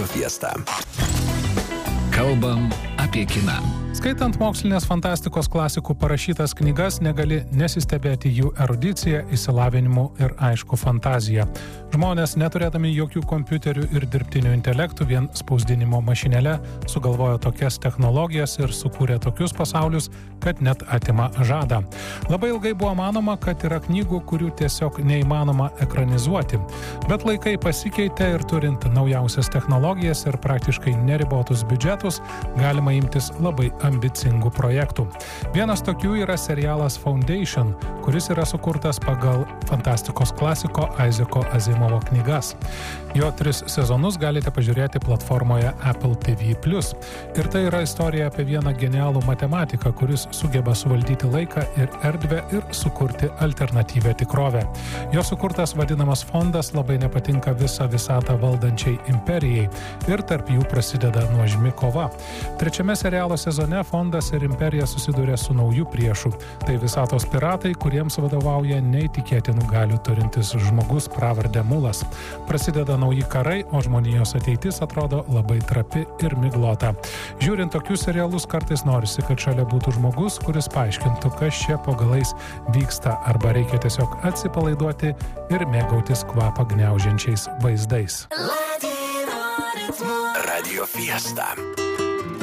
Fiesta. Kalbam apie kiną. Skaitant mokslinės fantastikos klasikų parašytas knygas, negali nesistebėti jų erudicija, išsilavinimu ir aišku fantazija. Žmonės, neturėdami jokių kompiuterių ir dirbtinių intelektų, vien spausdinimo mašinėle sugalvojo tokias technologijas ir sukūrė tokius pasaulius, kad net atima žadą. Labai ilgai buvo manoma, kad yra knygų, kurių tiesiog neįmanoma ekranizuoti. Bet laikai pasikeitė ir turint naujausias technologijas ir praktiškai neribotus biudžetus, galima imtis labai ambicingų projektų. Vienas tokių yra serialas Foundation, kuris yra sukurtas pagal fantastikos klasiko Isaaco Asimovo knygas. Jo 3 sezonus galite pažiūrėti platformoje Apple TV+. Ir tai yra istorija apie vieną genialų matematiką, kuris sugeba suvaldyti laiką ir erdvę ir sukurti alternatyvią tikrovę. Jo sukurtas vadinamas fondas labai nepatinka visą visatą valdančiai imperijai ir tarp jų prasideda nuožmi kova. Trečiame serialo sezone fondas ir imperija susiduria su nauju priešu. Tai visatos piratai, kuriems vadovauja neįtikėtinų galių turintis žmogus pravarde Mulas. Prasideda nauji karai, o žmonijos ateitis atrodo labai trapi ir miglota. Žiūrint tokius serialus, kartais norisi, kad šalia būtų žmogus, kuris paaiškintų, kas čia po galais vyksta, arba reikia tiesiog atsipalaiduoti ir mėgautis kvapą gniaužiančiais vaizdais. Radio Fiesta.